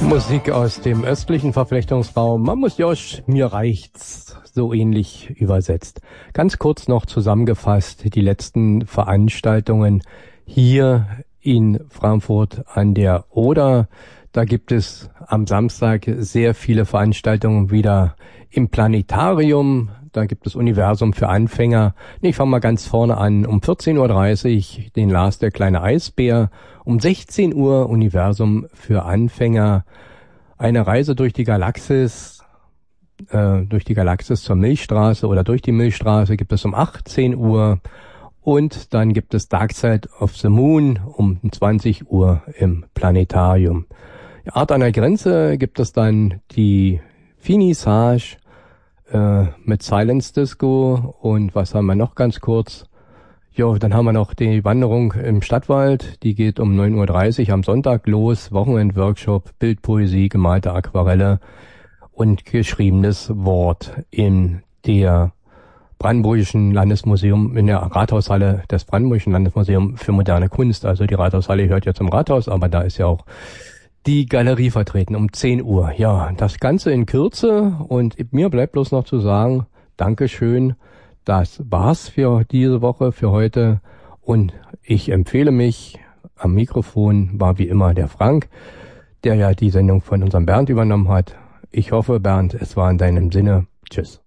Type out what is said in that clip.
Musik aus dem östlichen Verflechtungsraum. Mamushjosh, mir reicht's, so ähnlich übersetzt. Ganz kurz noch zusammengefasst die letzten Veranstaltungen hier in Frankfurt an der Oder. Da gibt es am Samstag sehr viele Veranstaltungen wieder im Planetarium. Da gibt es Universum für Anfänger. Ich fange mal ganz vorne an. Um 14.30 Uhr den Lars der kleine Eisbär. Um 16 Uhr Universum für Anfänger. Eine Reise durch die Galaxis zur Milchstraße oder durch die Milchstraße gibt es um 18 Uhr. Und dann gibt es Dark Side of the Moon um 20 Uhr im Planetarium. Art an der Grenze gibt es dann die Finissage mit Silence Disco. Und was haben wir noch ganz kurz? Jo, dann haben wir noch die Wanderung im Stadtwald. Die geht um 9.30 Uhr am Sonntag los. Wochenendworkshop, Bildpoesie, gemalte Aquarelle und geschriebenes Wort in der Brandenburgischen Landesmuseum, in der Rathaushalle des Brandenburgischen Landesmuseums für moderne Kunst. Also die Rathaushalle hört ja zum Rathaus, aber da ist ja auch die Galerie vertreten um 10 Uhr. Ja, das Ganze in Kürze und mir bleibt bloß noch zu sagen, Dankeschön, das war's für diese Woche, für heute und ich empfehle mich, am Mikrofon war wie immer der Frank, der ja die Sendung von unserem Bernd übernommen hat. Ich hoffe, Bernd, es war in deinem Sinne. Tschüss.